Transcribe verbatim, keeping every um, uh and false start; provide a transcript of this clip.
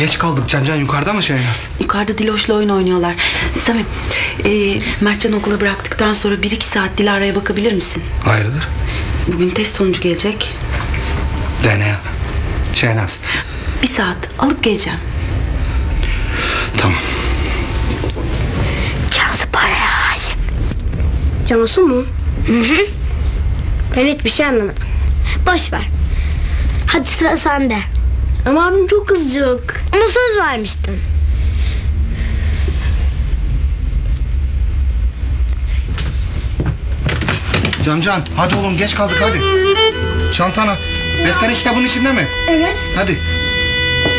geç kaldık. Can Can yukarıda mı Şehnaz? Yukarıda Diloş'la oyun oynuyorlar. Samim, e, Mertcan okula bıraktıktan sonra bir iki saat Dilara'ya bakabilir misin? Hayırdır? Bugün test sonucu gelecek. D N A. Şehnaz. Bir saat alıp geleceğim. Tamam. Cansu paraya aşık. Cansu mu? Hı hı. Ben hiçbir şey anlamadım. Boş ver. Hadi sıra sende. Ama abim çok kızacak. Ona söz vermiştin. Can Can hadi oğlum geç kaldık hadi. Çantana. Defterin kitabın içinde mi? Evet. Hadi.